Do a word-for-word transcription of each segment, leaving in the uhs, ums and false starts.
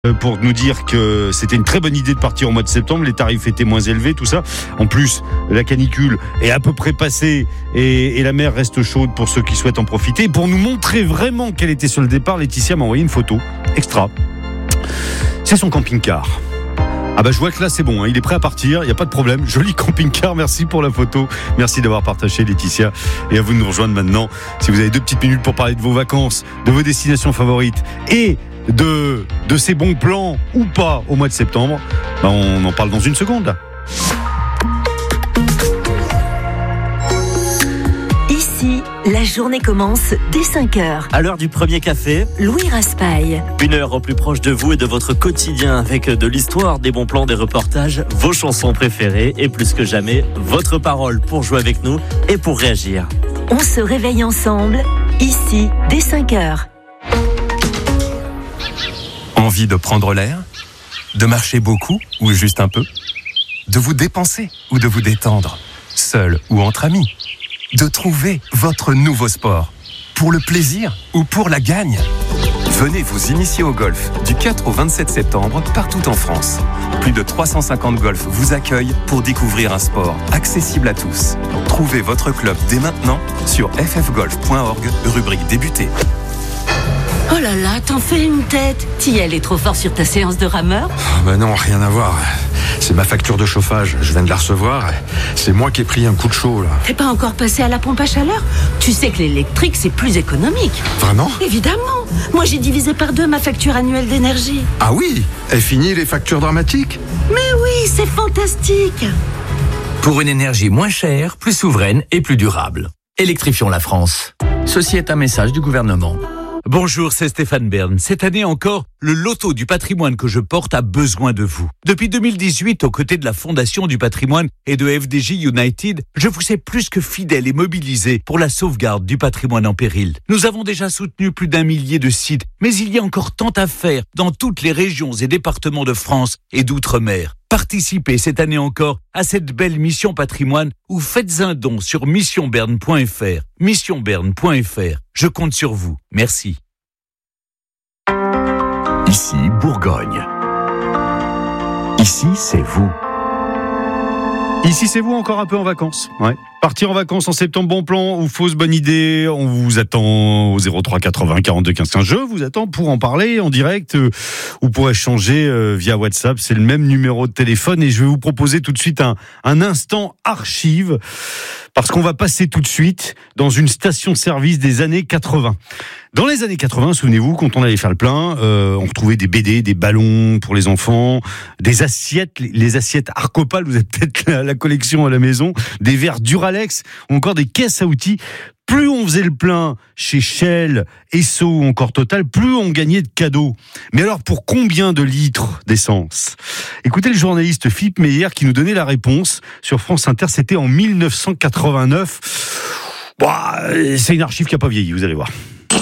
pour nous dire que c'était une très bonne idée de partir au mois de septembre, les tarifs étaient moins élevés, tout ça. En plus, la canicule est à peu près passée et, et la mer reste chaude pour ceux qui souhaitent en profiter. Et pour nous montrer vraiment qu'elle était sur le départ, Laetitia m'a envoyé une photo extra. C'est son camping-car. Ah bah je vois que là c'est bon, hein. Il est prêt à partir, il n'y a pas de problème. Joli camping-car, merci pour la photo. Merci d'avoir partagé, Laetitia. Et à vous de nous rejoindre maintenant. Si vous avez deux petites minutes pour parler de vos vacances, de vos destinations favorites et de, de ces bons plans ou pas au mois de septembre, bah on en parle dans une seconde là. Ici, la journée commence dès cinq heures. À l'heure du premier café, Louis Raspail. Une heure au plus proche de vous et de votre quotidien avec de l'histoire, des bons plans, des reportages, vos chansons préférées et plus que jamais, votre parole pour jouer avec nous et pour réagir. On se réveille ensemble, ici, dès cinq heures. Envie de prendre l'air ? De marcher beaucoup ou juste un peu ? De vous dépenser ou de vous détendre ? Seul ou entre amis ? De trouver votre nouveau sport ? Pour le plaisir ou pour la gagne ? Venez vous initier au golf du quatre au vingt-sept septembre partout en France. Plus de trois cent cinquante golfs vous accueillent pour découvrir un sport accessible à tous. Trouvez votre club dès maintenant sur f f golf point org, rubrique débuter. Oh là là, t'en fais une tête. Thiel est trop fort sur ta séance de rameur ? Oh bah non, rien à voir. C'est ma facture de chauffage, je viens de la recevoir. C'est moi qui ai pris un coup de chaud là. T'es pas encore passé à la pompe à chaleur ? Tu sais que l'électrique c'est plus économique. Vraiment ? Évidemment. Moi j'ai divisé par deux ma facture annuelle d'énergie. Ah oui ? Est fini les factures dramatiques ? Mais oui, c'est fantastique. Pour une énergie moins chère, plus souveraine et plus durable. Électrifions la France. Ceci est un message du gouvernement. Bonjour, c'est Stéphane Bern. Cette année encore, le loto du patrimoine que je porte a besoin de vous. Depuis deux mille dix-huit, aux côtés de la Fondation du patrimoine et de F D J United, je vous ai plus que fidèle et mobilisé pour la sauvegarde du patrimoine en péril. Nous avons déjà soutenu plus d'un millier de sites, mais il y a encore tant à faire dans toutes les régions et départements de France et d'outre-mer. Participez cette année encore à cette belle mission patrimoine ou faites un don sur mission berne point f r. mission berne point f r. Je compte sur vous. Merci. Ici, Bourgogne. Ici, c'est vous. Ici, c'est vous encore un peu en vacances. Ouais. Partir en vacances en septembre, bon plan ou fausse bonne idée, on vous attend au zéro trois quatre-vingts quarante-deux quinze quinze. Je vous attends pour en parler en direct euh, ou pour échanger euh, via WhatsApp. C'est le même numéro de téléphone et je vais vous proposer tout de suite un, un instant archive parce qu'on va passer tout de suite dans une station-service des années quatre-vingts. Dans les années quatre-vingts, souvenez-vous, quand on allait faire le plein, euh, on retrouvait des B D, des ballons pour les enfants, des assiettes, les assiettes Arcopal, vous avez peut-être la, la collection à la maison, des verres Duralex, ou encore des caisses à outils. Plus on faisait le plein chez Shell, Esso ou encore Total, plus on gagnait de cadeaux. Mais alors, pour combien de litres d'essence ? Écoutez le journaliste Philippe Meyer qui nous donnait la réponse sur France Inter, c'était en dix-neuf cent quatre-vingt-neuf. Bah, c'est une archive qui n'a pas vieilli, vous allez voir.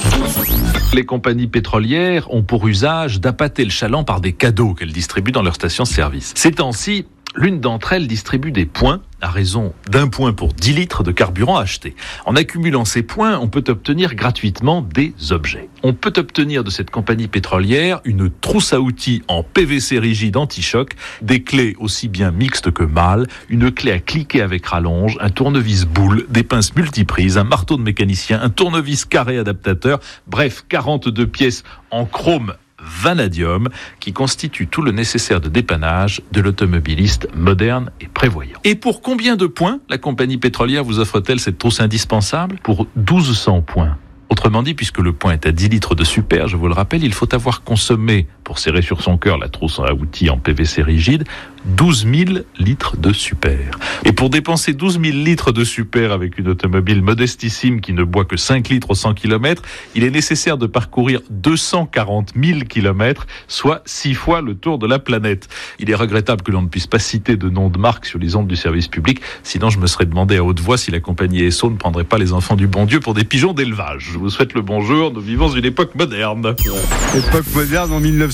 Les compagnies pétrolières ont pour usage d'appâter le chaland par des cadeaux qu'elles distribuent dans leurs stations-service. Ces temps-ci, l'une d'entre elles distribue des points à raison d'un point pour dix litres de carburant acheté. En accumulant ces points, on peut obtenir gratuitement des objets. On peut obtenir de cette compagnie pétrolière une trousse à outils en P V C rigide anti-choc, des clés aussi bien mixtes que mâles, une clé à cliquer avec rallonge, un tournevis boule, des pinces multiprises, un marteau de mécanicien, un tournevis carré adaptateur, bref, quarante-deux pièces en chrome vanadium qui constitue tout le nécessaire de dépannage de l'automobiliste moderne et prévoyant. Et pour combien de points la compagnie pétrolière vous offre-t-elle cette trousse indispensable ? Pour douze cents points. Autrement dit, puisque le point est à dix litres de super, je vous le rappelle, il faut avoir consommé, pour serrer sur son cœur la trousse à outils en P V C rigide, douze mille litres de super. Et pour dépenser douze mille litres de super avec une automobile modestissime qui ne boit que cinq litres au cent kilomètres, il est nécessaire de parcourir deux cent quarante mille kilomètres, soit six fois le tour de la planète. Il est regrettable que l'on ne puisse pas citer de nom de marque sur les ondes du service public, sinon je me serais demandé à haute voix si la compagnie Esso ne prendrait pas les enfants du bon Dieu pour des pigeons d'élevage. Je vous souhaite le bonjour, nous vivons une époque moderne. Époque moderne en dix-neuf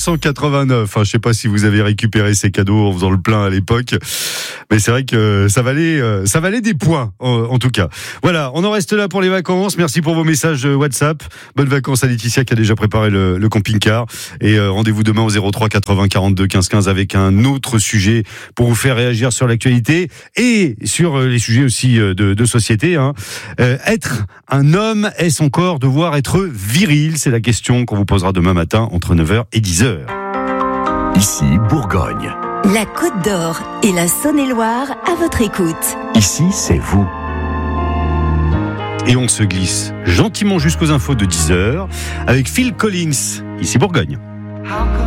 cent quatre-vingt-neuf. Enfin, je sais pas si vous avez récupéré ces cadeaux en faisant le plein à l'époque, mais c'est vrai que ça valait, ça valait des points en, en tout cas. Voilà, on en reste là pour les vacances. Merci pour vos messages WhatsApp. Bonnes vacances à Laetitia qui a déjà préparé le, le camping-car. Et euh, rendez-vous demain au zéro trois quatre-vingts quarante-deux quinze quinze avec un autre sujet pour vous faire réagir sur l'actualité et sur les sujets aussi de, de société. Hein. Euh, être un homme, est-ce encore devoir être viril? C'est la question qu'on vous posera demain matin entre neuf heures et dix heures. Ici, Bourgogne. La Côte d'Or et la Saône-et-Loire à votre écoute. Ici, c'est vous. Et on se glisse gentiment jusqu'aux infos de dix heures avec Phil Collins, ici Bourgogne.